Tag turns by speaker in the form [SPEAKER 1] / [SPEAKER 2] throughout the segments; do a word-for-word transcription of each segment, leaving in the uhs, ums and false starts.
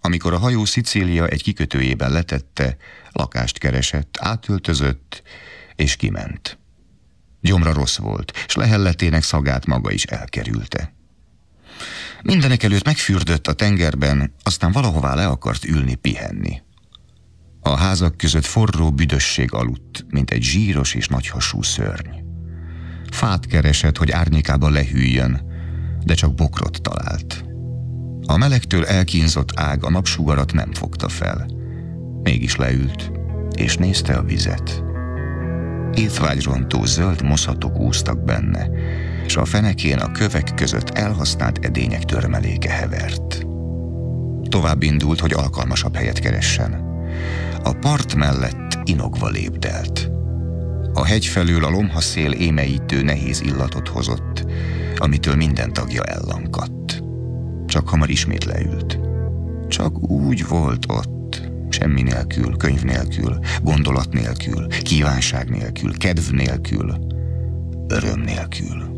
[SPEAKER 1] Amikor a hajó Szicília egy kikötőjében letette, lakást keresett, átöltözött, és kiment. Gyomra rossz volt, s lehelletének szagát maga is elkerülte. Mindenek előtt megfürdött a tengerben, aztán valahová le akart ülni, pihenni. A házak között forró büdösség aludt, mint egy zsíros és nagyhasú szörny. Fát keresett, hogy árnyékába lehűljön, de csak bokrot talált. A melegtől elkínzott ág a napsugarat nem fogta fel. Mégis leült, és nézte a vizet. Étvágyrontó zöld moszatok úsztak benne, és a fenekén a kövek között elhasznált edények törmeléke hevert. Tovább indult, hogy alkalmasabb helyet keressen. A part mellett inogva lépdelt. A hegy felől a lomhaszél émeítő nehéz illatot hozott, amitől minden tagja ellankadt. Csak hamar ismét leült. Csak úgy volt ott, semmi nélkül, könyv nélkül, gondolat nélkül, kívánság nélkül, kedv nélkül, öröm nélkül.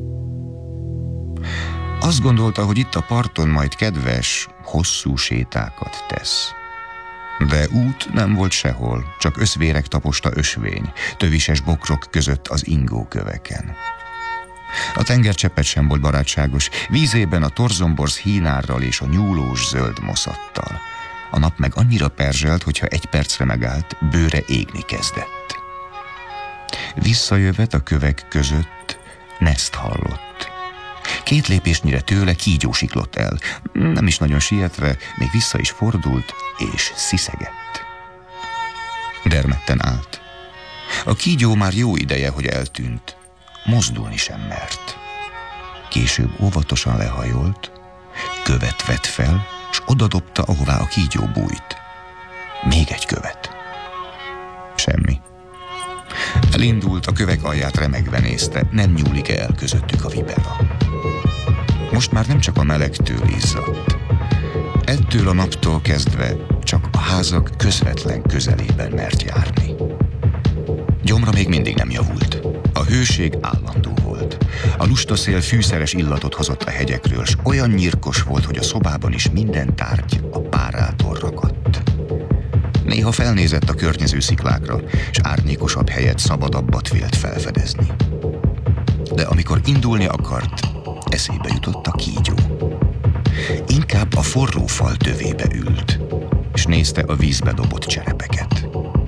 [SPEAKER 1] Azt gondolta, hogy itt a parton majd kedves, hosszú sétákat tesz. De út nem volt sehol, csak összvérek taposta ösvény, tövises bokrok között az ingóköveken. A tengercseppet sem volt barátságos, vízében a torzomborz hínárral és a nyúlós zöld moszattal. A nap meg annyira perzselt, hogyha egy percre megállt, bőre égni kezdett. Visszajövet a kövek között Neszt hallott. Két lépésnyire tőle kígyó siklott el, nem is nagyon sietve, még vissza is fordult, és sziszegett. Dermedten állt. A kígyó már jó ideje, hogy eltűnt, mozdulni sem mert. Később óvatosan lehajolt, követ vett fel, s odadobta, ahová a kígyó bújt. Még egy követ. Semmi. Elindult, a kövek alját remegve nézte, nem nyúlik el közöttük a vipera. Most már nem csak a melegtől izzadt. Ettől a naptól kezdve csak a házak közvetlen közelében mert járni. Gyomra még mindig nem javult. A hőség állandó volt. A lusta szél fűszeres illatot hozott a hegyekről, s olyan nyírkos volt, hogy a szobában is minden tárgy a párától ragadt. Néha felnézett a környező sziklákra, s árnyékosabb helyet, szabadabbat vélt felfedezni. De amikor indulni akart, eszébe jutott a kígyó. Inkább a forró fal tövébe ült, s nézte a vízbe dobott cserepeket.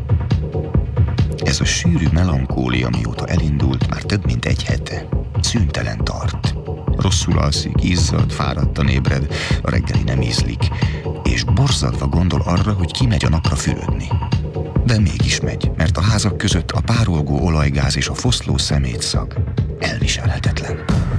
[SPEAKER 1] Ez a sűrű melankólia, mióta elindult, már több mint egy hete. Szüntelen tart. Rosszul alszik, izzad, fáradtan ébred, a reggeli nem ízlik, és borzadva gondol arra, hogy kimegy a napra fürödni. De mégis megy, mert a házak között a párolgó olajgáz és a foszló szemétszag elviselhetetlen.